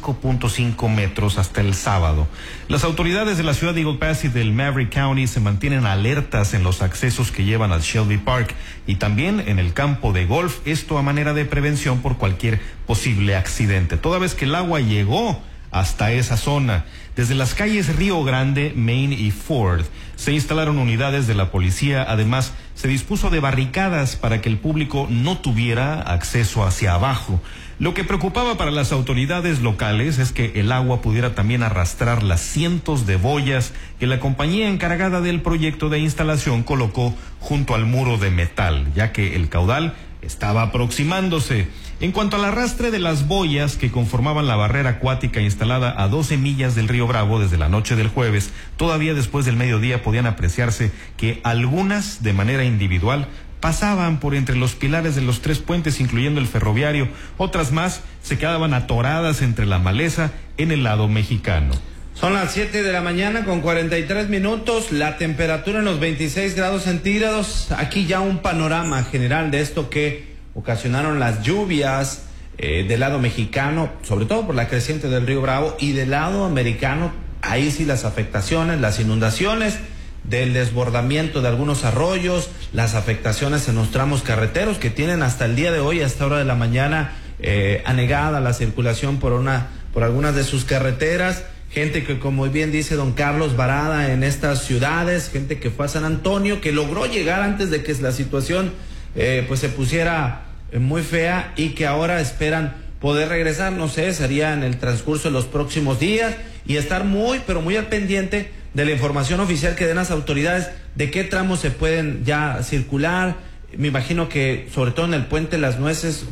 5.5 metros hasta el sábado, las autoridades de la ciudad de Eagle Pass y del Maverick County se mantienen alertas en los accesos que llevan al Shelby Park y también en el campo de golf, esto a manera de prevención por cualquier posible accidente, toda vez que el agua llegó hasta esa zona. Desde las calles Río Grande, Main y Ford se instalaron unidades de la policía. Además, se dispuso de barricadas para que el público no tuviera acceso hacia abajo. Lo que preocupaba para las autoridades locales es que el agua pudiera también arrastrar las cientos de boyas que la compañía encargada del proyecto de instalación colocó junto al muro de metal, ya que el caudal estaba aproximándose. En cuanto al arrastre de las boyas que conformaban la barrera acuática instalada a 12 millas del río Bravo desde la noche del jueves, todavía después del mediodía podían apreciarse que algunas, de manera individual, pasaban por entre los pilares de los 3 puentes, incluyendo el ferroviario. Otras más se quedaban atoradas entre la maleza en el lado mexicano. Son las 7 de la mañana con 43 minutos, la temperatura en los 26 grados centígrados. Aquí ya un panorama general de esto que ocasionaron las lluvias del lado mexicano, sobre todo por la creciente del río Bravo, y del lado americano, ahí sí las afectaciones, las inundaciones, del desbordamiento de algunos arroyos, las afectaciones en los tramos carreteros que tienen hasta el día de hoy, a esta hora de la mañana, anegada la circulación por algunas de sus carreteras. Gente que, como bien dice don Carlos, varada en estas ciudades, gente que fue a San Antonio, que logró llegar antes de que la situación pues se pusiera muy fea, y que ahora esperan poder regresar, no sé, sería en el transcurso de los próximos días, y estar muy, pero muy al pendiente de la información oficial que den las autoridades de qué tramos se pueden ya circular. Me imagino que sobre todo en el puente Nueces,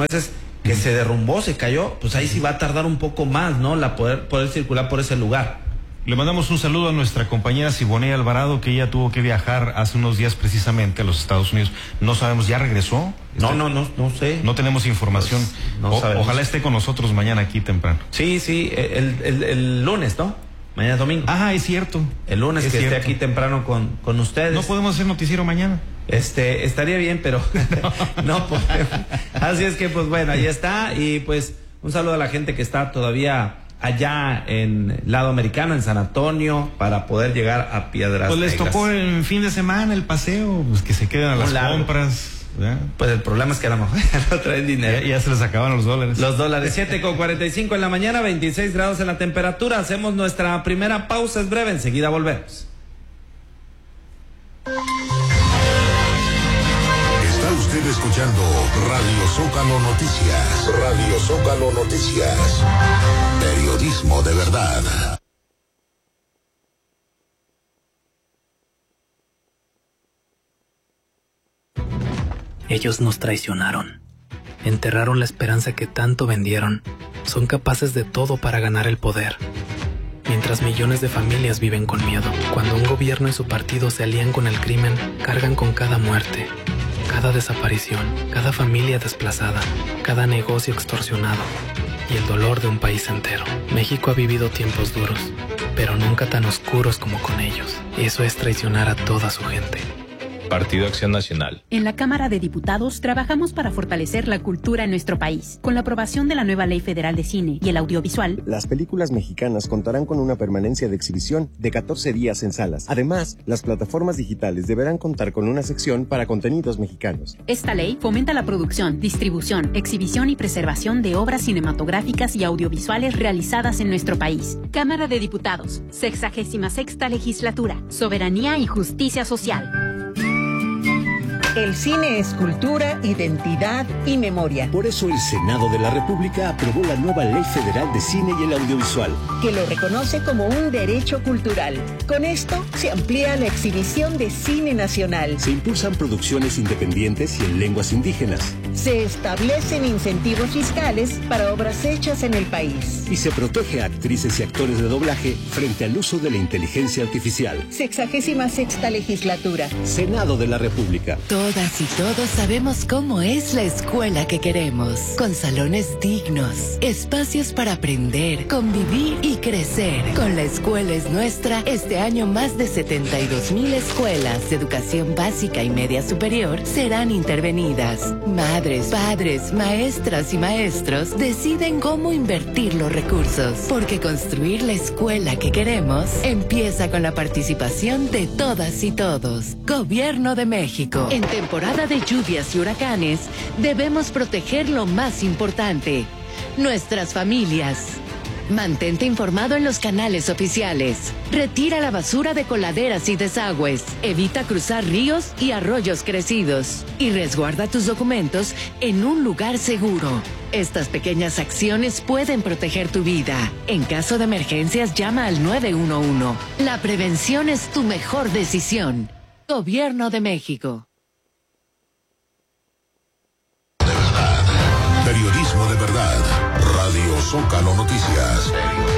que se derrumbó, se cayó, pues ahí sí va a tardar un poco más, ¿no? Poder circular por ese lugar. Le mandamos un saludo a nuestra compañera Siboney Alvarado, que ella tuvo que viajar hace unos días precisamente a los Estados Unidos. No sabemos, ¿ya regresó? No sé. No tenemos información. Pues, ojalá esté con nosotros mañana aquí temprano. Sí, el lunes, ¿no? Mañana domingo. Ajá, es cierto. El lunes es que cierto. Esté aquí temprano con ustedes. ¿No podemos hacer noticiero mañana? Estaría bien, pero no podemos. Así es que, pues bueno, ahí está. Y pues un saludo a la gente que está todavía allá en lado americano, en San Antonio, para poder llegar a Piedras Pues les Negras. tocó el fin de semana el paseo, pues que se quedan a las compras, ¿verdad? Pues el problema es que a lo mejor no traen dinero. Ya se les acaban los dólares. Los dólares. 7:45 en la mañana, 26 grados en la temperatura. Hacemos nuestra primera pausa, es breve, enseguida volvemos. Está usted escuchando Radio Zócalo Noticias. Radio Zócalo Noticias. Periodismo de verdad. Ellos nos traicionaron. Enterraron la esperanza que tanto vendieron. Son capaces de todo para ganar el poder. Mientras millones de familias viven con miedo. Cuando un gobierno y su partido se alían con el crimen, cargan con cada muerte, cada desaparición, cada familia desplazada, cada negocio extorsionado y el dolor de un país entero. México ha vivido tiempos duros, pero nunca tan oscuros como con ellos. Eso es traicionar a toda su gente. Partido Acción Nacional. En la Cámara de Diputados trabajamos para fortalecer la cultura en nuestro país. Con la aprobación de la nueva Ley Federal de Cine y el Audiovisual, las películas mexicanas contarán con una permanencia de exhibición de 14 días en salas. Además, las plataformas digitales deberán contar con una sección para contenidos mexicanos. Esta ley fomenta la producción, distribución, exhibición y preservación de obras cinematográficas y audiovisuales realizadas en nuestro país. Cámara de Diputados, 66ª Legislatura, Soberanía y Justicia Social. El cine es cultura, identidad y memoria. Por eso el Senado de la República aprobó la nueva Ley Federal de Cine y el Audiovisual, que lo reconoce como un derecho cultural. Con esto se amplía la exhibición de cine nacional. Se impulsan producciones independientes y en lenguas indígenas. Se establecen incentivos fiscales para obras hechas en el país. Y se protege a actrices y actores de doblaje frente al uso de la inteligencia artificial. 66ª Legislatura. Senado de la República. Todas y todos sabemos cómo es la escuela que queremos, con salones dignos, espacios para aprender, convivir y crecer. Con La Escuela es Nuestra, este año más de 72,000 escuelas de educación básica y media superior serán intervenidas. Madres, padres, maestras y maestros deciden cómo invertir los recursos, porque construir la escuela que queremos empieza con la participación de todas y todos. Gobierno de México. En temporada de lluvias y huracanes, debemos proteger lo más importante, nuestras familias. Mantente informado en los canales oficiales. Retira la basura de coladeras y desagües. Evita cruzar ríos y arroyos crecidos. Y resguarda tus documentos en un lugar seguro. Estas pequeñas acciones pueden proteger tu vida. En caso de emergencias, llama al 911. La prevención es tu mejor decisión. Gobierno de México. Periodismo de verdad. Radio Zócalo Noticias.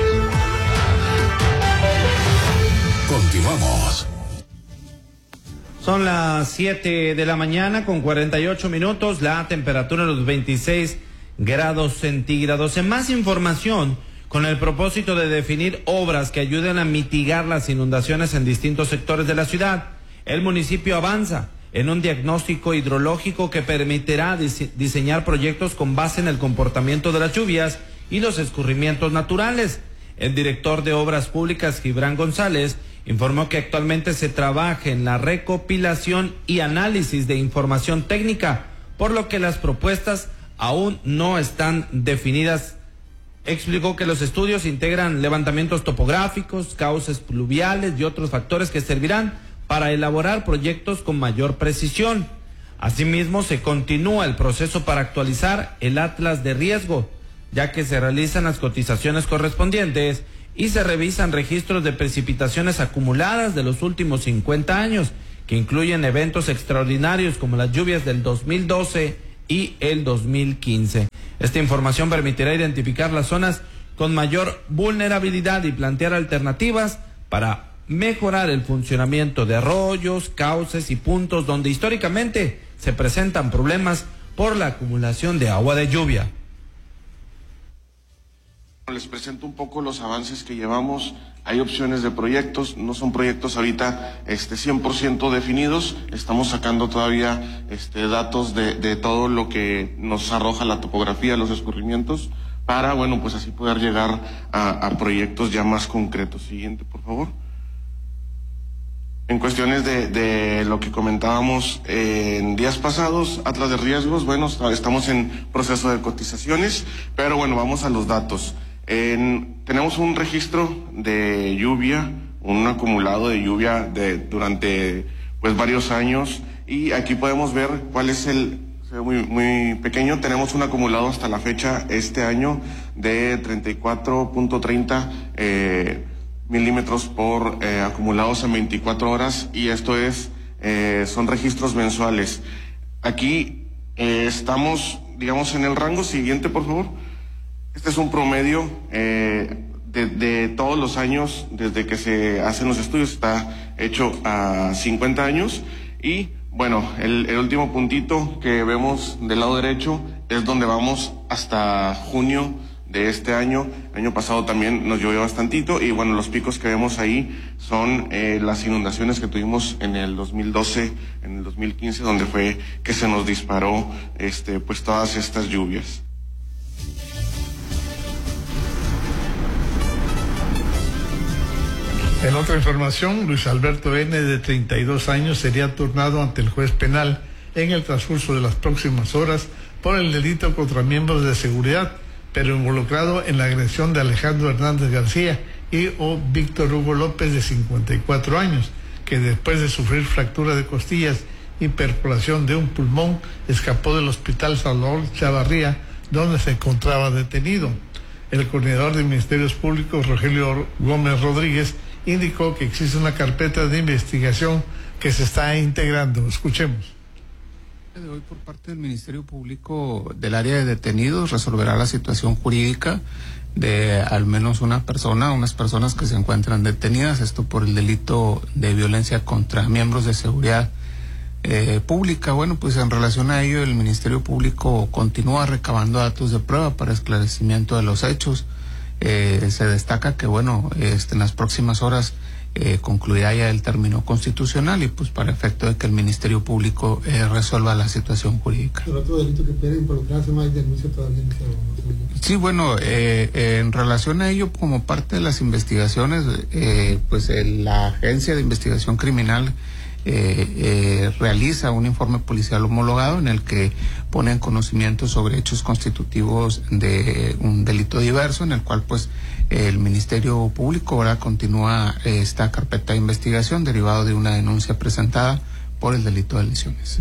Continuamos. Son las 7 de la mañana con 48 minutos. La temperatura en los 26 grados centígrados. En más información, con el propósito de definir obras que ayuden a mitigar las inundaciones en distintos sectores de la ciudad, el municipio avanza en un diagnóstico hidrológico que permitirá diseñar proyectos con base en el comportamiento de las lluvias y los escurrimientos naturales. El director de Obras Públicas, Gibran González, informó que actualmente se trabaja en la recopilación y análisis de información técnica, por lo que las propuestas aún no están definidas. Explicó que los estudios integran levantamientos topográficos, cauces pluviales y otros factores que servirán para elaborar proyectos con mayor precisión. Asimismo, se continúa el proceso para actualizar el Atlas de Riesgo, ya que se realizan las cotizaciones correspondientes y se revisan registros de precipitaciones acumuladas de los últimos 50 años, que incluyen eventos extraordinarios como las lluvias del 2012 y el 2015. Esta información permitirá identificar las zonas con mayor vulnerabilidad y plantear alternativas para mejorar el funcionamiento de arroyos, cauces y puntos donde históricamente se presentan problemas por la acumulación de agua de lluvia. Les presento un poco los avances que llevamos. Hay opciones de proyectos, no son proyectos ahorita 100% definidos. Estamos sacando todavía datos de todo lo que nos arroja la topografía, los escurrimientos, para, bueno, pues así poder llegar a proyectos ya más concretos. Siguiente, por favor. En cuestiones de lo que comentábamos en días pasados, Atlas de riesgos, bueno, estamos en proceso de cotizaciones, pero bueno, vamos a los datos. Tenemos un registro de lluvia, un acumulado de lluvia durante pues varios años, y aquí podemos ver cuál es se ve muy pequeño. Tenemos un acumulado hasta la fecha este año de 34.30 milímetros por acumulados en 24 horas, y esto son registros mensuales. Aquí estamos, digamos, en el rango. Siguiente, por favor. Este es un promedio de todos los años desde que se hacen los estudios. Está hecho a 50 años. Y bueno, el último puntito que vemos del lado derecho es donde vamos hasta junio de este año. El año pasado también nos llovió bastantito, y bueno, los picos que vemos ahí son las inundaciones que tuvimos en el 2012, en el 2015, donde fue que se nos disparó pues todas estas lluvias. En otra información, Luis Alberto N., de 32 años, sería turnado ante el juez penal en el transcurso de las próximas horas por el delito contra miembros de seguridad, pero involucrado en la agresión de Alejandro Hernández García y Víctor Hugo López, de 54 años, que después de sufrir fractura de costillas y perforación de un pulmón, escapó del hospital Salvador Chavarría, donde se encontraba detenido. El coordinador de Ministerios Públicos, Rogelio Gómez Rodríguez, indicó que existe una carpeta de investigación que se está integrando. Escuchemos. De hoy, por parte del Ministerio Público del área de detenidos, resolverá la situación jurídica de al menos unas personas que se encuentran detenidas, esto por el delito de violencia contra miembros de seguridad pública. Bueno, pues en relación a ello, el Ministerio Público continúa recabando datos de prueba para esclarecimiento de los hechos. Se destaca que, bueno, en las próximas horas concluirá ya el término constitucional, y pues para efecto de que el Ministerio Público resuelva la situación jurídica. ¿El otro delito que puede involucrarse más denuncia todavía? Sí, bueno, en relación a ello, como parte de las investigaciones, pues la Agencia de Investigación Criminal realiza un informe policial homologado en el que pone en conocimiento sobre hechos constitutivos de un delito diverso, en el cual pues el Ministerio Público ahora continúa esta carpeta de investigación derivado de una denuncia presentada por el delito de lesiones.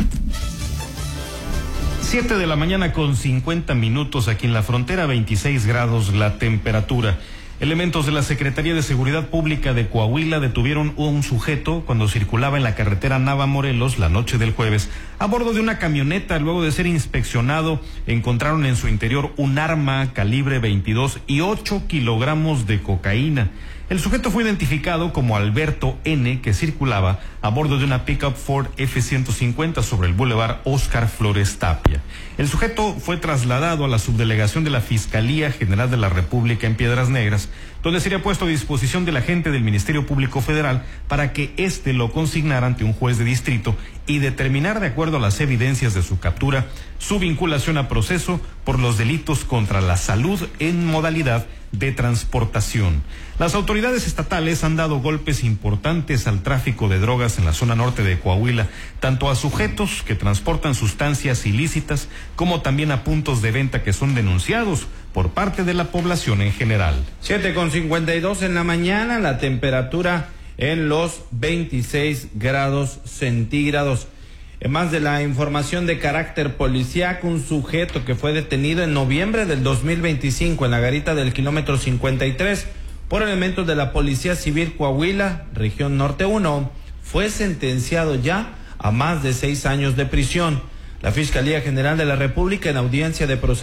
7 de la mañana con 50 minutos aquí en la frontera, 26 grados la temperatura. Elementos de la Secretaría de Seguridad Pública de Coahuila detuvieron a un sujeto cuando circulaba en la carretera Nava-Morelos la noche del jueves. A bordo de una camioneta, luego de ser inspeccionado, encontraron en su interior un arma calibre 22 y 8 kilogramos de cocaína. El sujeto fue identificado como Alberto N., que circulaba a bordo de una pickup Ford F-150 sobre el Boulevard Óscar Flores Tapia. El sujeto fue trasladado a la subdelegación de la Fiscalía General de la República en Piedras Negras, donde sería puesto a disposición del agente del Ministerio Público Federal para que éste lo consignara ante un juez de distrito y determinar, de acuerdo a las evidencias de su captura, su vinculación a proceso por los delitos contra la salud en modalidad de transportación. Las autoridades estatales han dado golpes importantes al tráfico de drogas en la zona norte de Coahuila, tanto a sujetos que transportan sustancias ilícitas como también a puntos de venta que son denunciados por parte de la población en general. 7:52 en la mañana, la temperatura en los 26 grados centígrados. En más de la información de carácter policíaco, un sujeto que fue detenido en noviembre del 2025 en la garita del kilómetro 53 por elementos de la Policía Civil Coahuila, región norte 1, fue sentenciado ya a más de 6 años de prisión. La Fiscalía General de la República, en audiencia de procedimiento